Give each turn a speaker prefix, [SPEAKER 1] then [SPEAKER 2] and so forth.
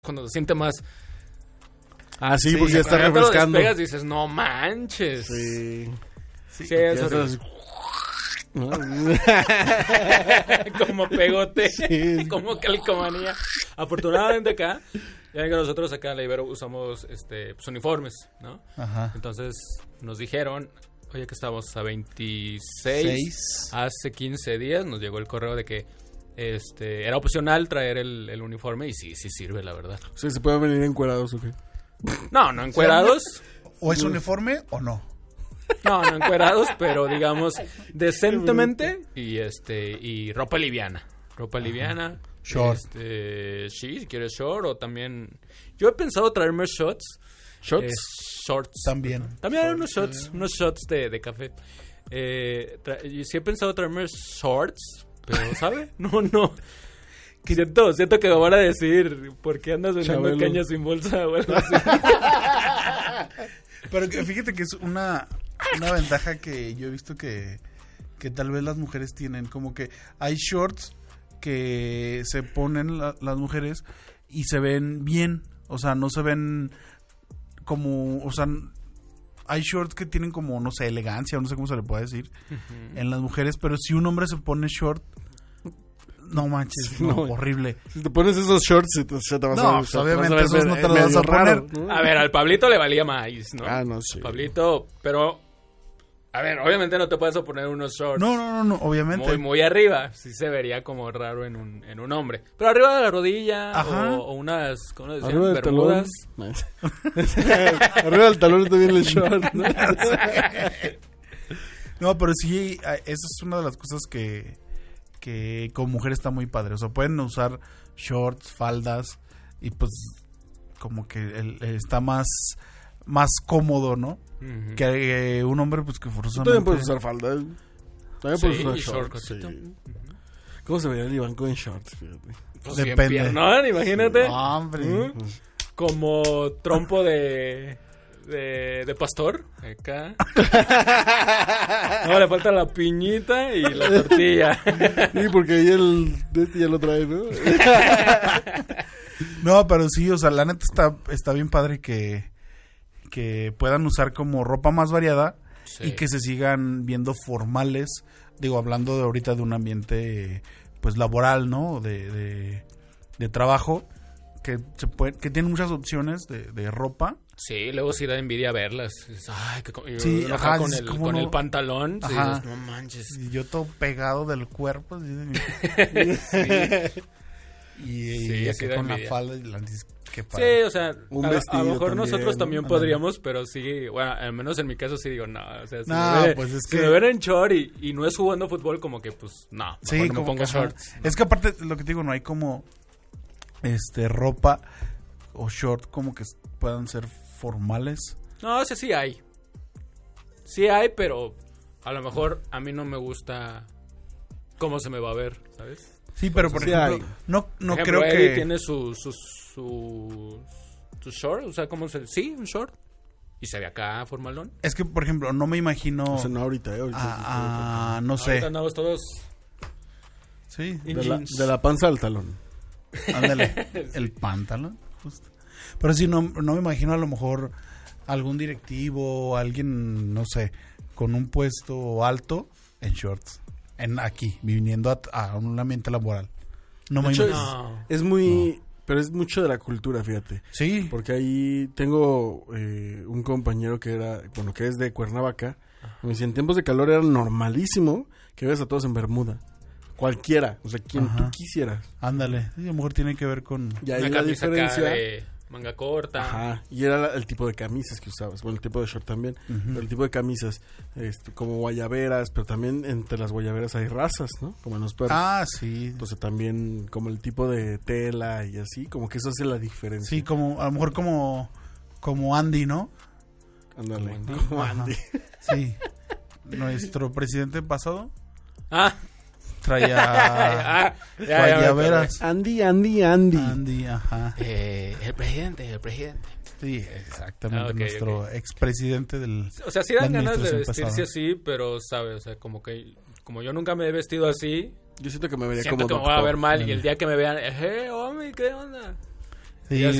[SPEAKER 1] cuando se siente más...
[SPEAKER 2] Ah, sí, porque ya está
[SPEAKER 1] cuando
[SPEAKER 2] refrescando.
[SPEAKER 1] Te lo despegas y dices, no manches.
[SPEAKER 2] Sí.
[SPEAKER 1] Sí, eso
[SPEAKER 2] estás...
[SPEAKER 1] como pegote,
[SPEAKER 2] Sí.
[SPEAKER 1] como calcomanía. Afortunadamente acá, ya ven que nosotros acá en la Ibero usamos pues, uniformes, ¿no?
[SPEAKER 3] Ajá.
[SPEAKER 1] Entonces nos dijeron, oye, que estamos a 26,
[SPEAKER 3] 6.
[SPEAKER 1] hace 15 días nos llegó el correo de que era opcional traer el uniforme y sí sirve, la verdad.
[SPEAKER 2] Sí, ¿se pueden venir encuerados o qué?
[SPEAKER 1] No encuerados.
[SPEAKER 3] ¿O es uniforme o no?
[SPEAKER 1] No encuerados, pero digamos decentemente y ropa liviana. Ropa liviana.
[SPEAKER 3] Short.
[SPEAKER 1] Sí, si quieres short o también... Yo he pensado traerme shorts. Shorts.
[SPEAKER 3] También.
[SPEAKER 1] También unos shots de café. Sí he pensado traerme shorts, pero ¿sabe? No. Siento que me van a decir, ¿por qué andas vendiendo
[SPEAKER 2] Chabelo.
[SPEAKER 1] caña sin bolsa o algo así?
[SPEAKER 3] Pero fíjate que es una ventaja que yo he visto que tal vez las mujeres tienen. Como que hay shorts que se ponen las mujeres y se ven bien. O sea, no se ven como... O sea, hay shorts que tienen como, no sé, elegancia, o no sé cómo se le puede decir, en las mujeres. Pero si un hombre se pone short... No manches, no, horrible.
[SPEAKER 2] Si te pones esos shorts, se te vas a...
[SPEAKER 3] No, pues obviamente
[SPEAKER 2] vas a
[SPEAKER 3] esos
[SPEAKER 2] ver
[SPEAKER 3] no te los
[SPEAKER 2] medio
[SPEAKER 3] vas a
[SPEAKER 2] raro,
[SPEAKER 3] poner.
[SPEAKER 2] ¿no?
[SPEAKER 1] A ver, al Pablito le valía maíz, ¿no?
[SPEAKER 2] Ah, no, sí.
[SPEAKER 1] Pablito, pero... A ver, obviamente no te puedes poner unos shorts.
[SPEAKER 3] No, obviamente.
[SPEAKER 1] Muy arriba. Sí se vería como raro en un hombre. Pero arriba de la rodilla
[SPEAKER 3] Ajá.
[SPEAKER 1] o unas, ¿cómo decían?
[SPEAKER 2] Arriba del talón.
[SPEAKER 1] Bermudas.
[SPEAKER 2] Arriba del talón está bien el short, ¿no?
[SPEAKER 3] No, pero sí, esa es una de las cosas que con mujeres está muy padre. O sea, pueden usar shorts, faldas y pues como que está más cómodo, ¿no?
[SPEAKER 1] Ujú.
[SPEAKER 3] Que un hombre pues que
[SPEAKER 2] Tú
[SPEAKER 3] forzosamente...
[SPEAKER 2] también puedes usar falda. También
[SPEAKER 1] Sí,
[SPEAKER 2] puedes usar
[SPEAKER 1] y short
[SPEAKER 2] shorts. Sí.
[SPEAKER 1] cortito.
[SPEAKER 2] ¿Cómo se vería el Iván con shorts? Fíjate.
[SPEAKER 1] Pues
[SPEAKER 3] Depende.
[SPEAKER 1] bien piernón, imagínate.
[SPEAKER 3] No, hombre.
[SPEAKER 1] ¿Mm? Como trompo de pastor. Acá. No, le falta la piñita y la tortilla.
[SPEAKER 2] Sí, porque ahí ya lo trae, ¿no?
[SPEAKER 3] No, pero sí, o sea, la neta está bien padre que puedan usar como ropa más variada.
[SPEAKER 1] Sí.
[SPEAKER 3] Y que se sigan viendo formales. Digo, hablando de ahorita de un ambiente pues laboral, ¿no? De trabajo. Que tiene muchas opciones de ropa.
[SPEAKER 1] Sí, luego sí da envidia verlas. Ay,
[SPEAKER 3] Sí,
[SPEAKER 1] uno
[SPEAKER 3] ajá,
[SPEAKER 1] acá con
[SPEAKER 3] es
[SPEAKER 1] el,
[SPEAKER 3] como
[SPEAKER 1] con
[SPEAKER 3] no-
[SPEAKER 1] el pantalón. Sí,
[SPEAKER 3] Ajá.
[SPEAKER 1] dices, no manches.
[SPEAKER 3] Y yo todo pegado del cuerpo. así y
[SPEAKER 1] Sí,
[SPEAKER 3] acá
[SPEAKER 1] sí da
[SPEAKER 3] con la
[SPEAKER 1] envidia.
[SPEAKER 3] falda y la dices, qué
[SPEAKER 1] Sí,
[SPEAKER 3] padre.
[SPEAKER 1] o sea,
[SPEAKER 2] Un
[SPEAKER 1] a
[SPEAKER 2] vestido
[SPEAKER 1] lo mejor
[SPEAKER 2] también,
[SPEAKER 1] nosotros también
[SPEAKER 2] ¿no?
[SPEAKER 1] podríamos, pero sí, bueno, al menos en mi caso sí digo, no, o sea, si
[SPEAKER 3] No,
[SPEAKER 1] me ven,
[SPEAKER 3] pues es
[SPEAKER 1] si
[SPEAKER 3] que-
[SPEAKER 1] me ven en short y no es jugando fútbol, como que pues, no,
[SPEAKER 3] Sí,
[SPEAKER 1] mejor no me
[SPEAKER 3] como
[SPEAKER 1] pongo
[SPEAKER 3] que, ajá.
[SPEAKER 1] shorts.
[SPEAKER 3] Es que aparte, lo que te digo, no hay como ropa o short como que puedan ser formales.
[SPEAKER 1] No, sí hay. Sí hay, pero a lo mejor a mí no me gusta cómo se me va a ver, ¿sabes?
[SPEAKER 3] Sí, pero por
[SPEAKER 2] Sí
[SPEAKER 3] ejemplo,
[SPEAKER 2] hay.
[SPEAKER 3] no
[SPEAKER 1] Por ejemplo,
[SPEAKER 3] creo
[SPEAKER 1] Eddie
[SPEAKER 3] que...
[SPEAKER 1] tiene su short, o sea, ¿cómo se...? Sí, un short. Y se ve acá formalón.
[SPEAKER 3] Es que, por ejemplo, no me imagino
[SPEAKER 2] O sea, no ahorita, ahorita.
[SPEAKER 3] no
[SPEAKER 1] Ahorita
[SPEAKER 3] sé.
[SPEAKER 1] andamos todos
[SPEAKER 3] Sí,
[SPEAKER 1] in
[SPEAKER 2] De
[SPEAKER 1] jeans.
[SPEAKER 2] la panza al talón.
[SPEAKER 3] ándale, el pantalón, justo. Pero sí, no me imagino a lo mejor algún directivo o alguien, no sé, con un puesto alto en shorts. Aquí, viniendo a un ambiente laboral. No
[SPEAKER 2] De
[SPEAKER 3] me
[SPEAKER 2] hecho,
[SPEAKER 3] imagino.
[SPEAKER 1] No.
[SPEAKER 2] Es muy... Pero es mucho de la cultura, fíjate.
[SPEAKER 3] Sí,
[SPEAKER 2] Porque ahí tengo un compañero que es de Cuernavaca. Me dice, en tiempos de calor era normalísimo que veas a todos en bermuda. Cualquiera, o sea, quien
[SPEAKER 3] Ajá.
[SPEAKER 2] tú quisieras.
[SPEAKER 3] ándale. Sí, a lo mejor tiene que ver con...
[SPEAKER 2] Y ahí
[SPEAKER 1] Una
[SPEAKER 2] la
[SPEAKER 1] camisa acá
[SPEAKER 2] diferencia...
[SPEAKER 1] de manga corta.
[SPEAKER 2] Ajá, y era el tipo de camisas que usabas. Bueno, el tipo de short también.
[SPEAKER 3] Ujú.
[SPEAKER 2] Pero el tipo de camisas, como guayaberas, pero también entre las guayaberas hay razas, ¿no? Como en los perros.
[SPEAKER 3] Ah, sí.
[SPEAKER 2] Entonces también como el tipo de tela y así, como que eso hace la diferencia.
[SPEAKER 3] Sí, como, a lo mejor como Andy, ¿no?
[SPEAKER 2] Ándale.
[SPEAKER 1] Como
[SPEAKER 2] Como
[SPEAKER 3] Ajá.
[SPEAKER 2] Andy.
[SPEAKER 3] Sí. Nuestro presidente pasado
[SPEAKER 1] Ah,
[SPEAKER 3] traía
[SPEAKER 1] ah, ya me
[SPEAKER 3] guayaberas.
[SPEAKER 2] Andy.
[SPEAKER 3] Andy, ajá.
[SPEAKER 1] el presidente.
[SPEAKER 3] Sí, exactamente.
[SPEAKER 1] Ah, ok,
[SPEAKER 3] nuestro expresidente del...
[SPEAKER 1] O sea, sí dan
[SPEAKER 3] La
[SPEAKER 1] ganas de
[SPEAKER 3] administración
[SPEAKER 1] vestirse
[SPEAKER 3] pasada.
[SPEAKER 1] así, pero, ¿sabes? O sea, como yo nunca me he vestido así,
[SPEAKER 2] Yo siento que me vería
[SPEAKER 1] siento
[SPEAKER 2] como
[SPEAKER 1] que me voy a ver
[SPEAKER 2] doctor.
[SPEAKER 1] mal y el día que me vean, homie, ¿qué onda?
[SPEAKER 3] Sí,
[SPEAKER 1] Ya